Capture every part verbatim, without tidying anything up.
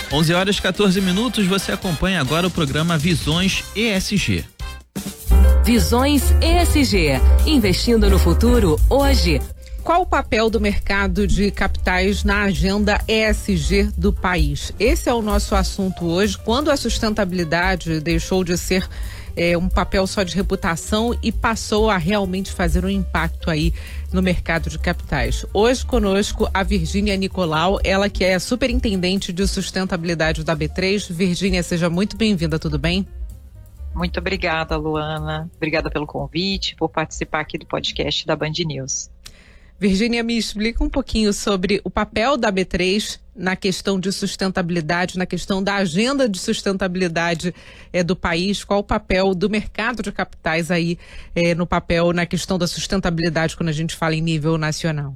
onze horas e quatorze minutos, você acompanha agora o programa Visões E S G. Visões E S G, investindo no futuro hoje. Qual o papel do mercado de capitais na agenda E S G do país? Esse é o nosso assunto hoje, quando a sustentabilidade deixou de ser é, um papel só de reputação e passou a realmente fazer um impacto aí no mercado de capitais. Hoje conosco a Virgínia Nicolau, ela que é superintendente de sustentabilidade da B três. Virgínia, seja muito bem-vinda, tudo bem? Muito obrigada, Luana. Obrigada pelo convite, por participar aqui do podcast da Band News. Virgínia, me explica um pouquinho sobre o papel da B três na questão de sustentabilidade, na questão da agenda de sustentabilidade é, do país. Qual o papel do mercado de capitais aí é, no papel, na questão da sustentabilidade quando a gente fala em nível nacional?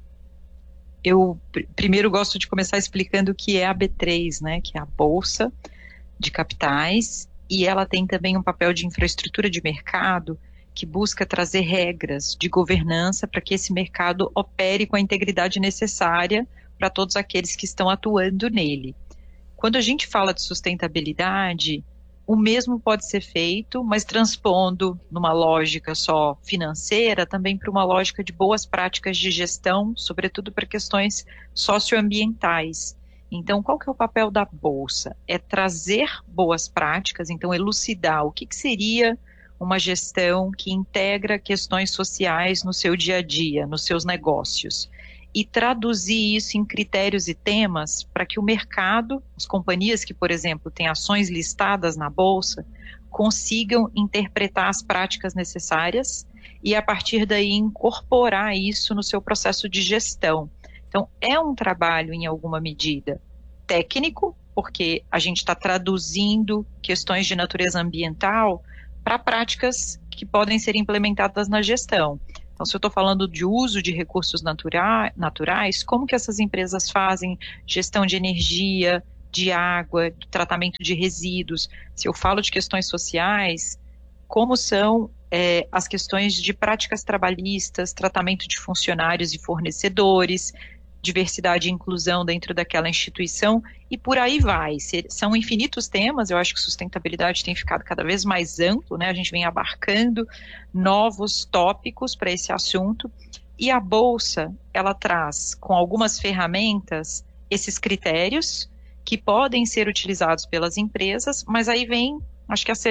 Eu pr- primeiro gosto de começar explicando o que é a B três, né, que é a Bolsa de Capitais, e ela tem também um papel de infraestrutura de mercado que busca trazer regras de governança para que esse mercado opere com a integridade necessária para todos aqueles que estão atuando nele. Quando a gente fala de sustentabilidade, o mesmo pode ser feito, mas transpondo numa lógica só financeira, também para uma lógica de boas práticas de gestão, sobretudo para questões socioambientais. Então, qual que é o papel da Bolsa? É trazer boas práticas, então elucidar o que, que seria uma gestão que integra questões sociais no seu dia a dia, nos seus negócios, e traduzir isso em critérios e temas para que o mercado, as companhias que, por exemplo, têm ações listadas na Bolsa, consigam interpretar as práticas necessárias e, a partir daí, incorporar isso no seu processo de gestão. Então, é um trabalho, em alguma medida, técnico, porque a gente está traduzindo questões de natureza ambiental para práticas que podem ser implementadas na gestão. Então, se eu estou falando de uso de recursos natura- naturais, como que essas empresas fazem gestão de energia, de água, de tratamento de resíduos? Se eu falo de questões sociais, como são é, as questões de práticas trabalhistas, tratamento de funcionários e fornecedores, diversidade e inclusão dentro daquela instituição, e por aí vai. São infinitos temas. Eu acho que sustentabilidade tem ficado cada vez mais amplo, né? A gente vem abarcando novos tópicos para esse assunto, e a Bolsa, ela traz, com algumas ferramentas, esses critérios que podem ser utilizados pelas empresas, mas aí vem, acho que a